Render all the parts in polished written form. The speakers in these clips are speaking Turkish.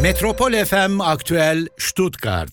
Metropol FM Aktüel Stuttgart.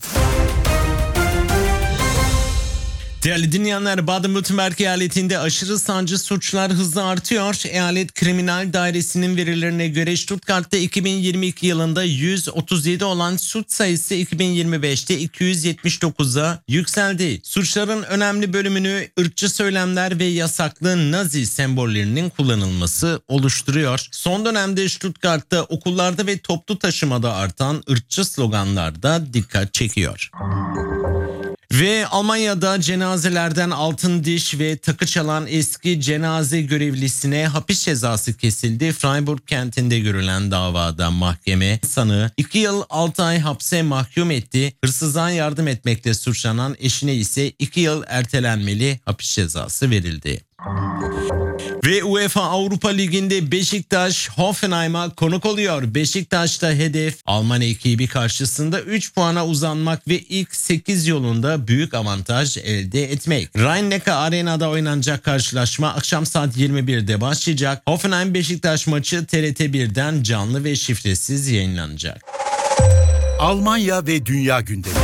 Değerli dinleyenler, Baden-Württemberg eyaletinde aşırı sağcı suçlar hızla artıyor. Eyalet Kriminal Dairesi'nin verilerine göre Stuttgart'ta 2022 yılında 137 olan suç sayısı 2025'te 279'a yükseldi. Suçların önemli bölümünü ırkçı söylemler ve yasaklı Nazi sembollerinin kullanılması oluşturuyor. Son dönemde Stuttgart'ta okullarda ve toplu taşımada artan ırkçı sloganlar da dikkat çekiyor. Ve Almanya'da cenazelerden altın diş ve takı çalan eski cenaze görevlisine hapis cezası kesildi. Freiburg kentinde görülen davada mahkeme sanığı 2 yıl 6 ay hapse mahkum etti. Hırsızlığa yardım etmekle suçlanan eşine ise 2 yıl ertelenmeli hapis cezası verildi. Ve UEFA Avrupa Ligi'nde Beşiktaş Hoffenheim'a konuk oluyor. Beşiktaş'ta hedef Alman ekibi karşısında 3 puana uzanmak ve ilk 8 yolunda büyük avantaj elde etmek. Rhein-Neckar Arena'da oynanacak karşılaşma akşam saat 21'de başlayacak. Hoffenheim Beşiktaş maçı TRT 1'den canlı ve şifresiz yayınlanacak. Almanya ve dünya gündemi.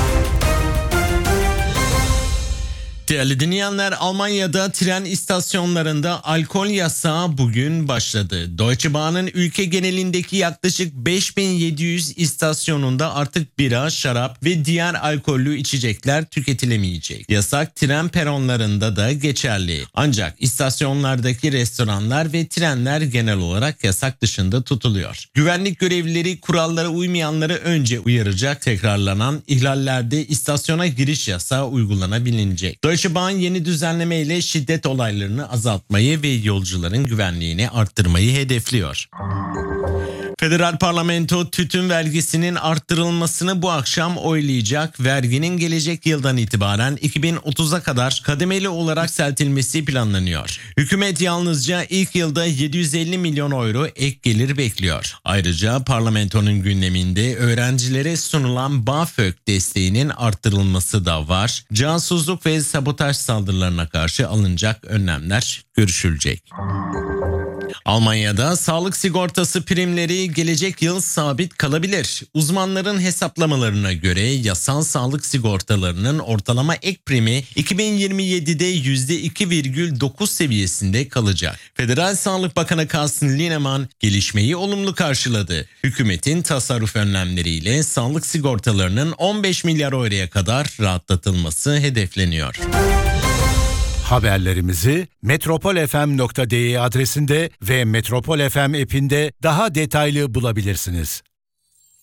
Değerli dinleyenler, Almanya'da tren istasyonlarında alkol yasağı bugün başladı. Deutsche Bahn'ın ülke genelindeki yaklaşık 5700 istasyonunda artık bira, şarap ve diğer alkollü içecekler tüketilemeyecek. Yasak tren peronlarında da geçerli. Ancak istasyonlardaki restoranlar ve trenler genel olarak yasak dışında tutuluyor. Güvenlik görevlileri kurallara uymayanları önce uyaracak. Tekrarlanan ihlallerde istasyona giriş yasağı uygulanabilinecek. Deutsche Bahn yeni düzenleme ile şiddet olaylarını azaltmayı ve yolcuların güvenliğini arttırmayı hedefliyor. Federal Parlamento tütün vergisinin arttırılmasını bu akşam oylayacak. Verginin gelecek yıldan itibaren 2030'a kadar kademeli olarak yükseltilmesi planlanıyor. Hükümet yalnızca ilk yılda 750 milyon euro ek gelir bekliyor. Ayrıca parlamentonun gündeminde öğrencilere sunulan BAföG desteğinin arttırılması da var. Casusluk ve sabotaj saldırılarına karşı alınacak önlemler görüşülecek. Almanya'da sağlık sigortası primleri gelecek yıl sabit kalabilir. Uzmanların hesaplamalarına göre yasal sağlık sigortalarının ortalama ek primi 2027'de %2,9 seviyesinde kalacak. Federal Sağlık Bakanı Carsten Linnemann gelişmeyi olumlu karşıladı. Hükümetin tasarruf önlemleriyle sağlık sigortalarının 15 milyar euroya kadar rahatlatılması hedefleniyor. Haberlerimizi metropolfm.de adresinde ve Metropol FM app'inde daha detaylı bulabilirsiniz.